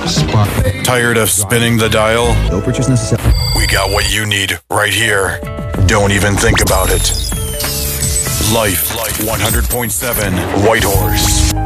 Tired of spinning the dial? No purchase necessary. We got what you need right here. Don't even think about it. Life 100.7 Whitehorse.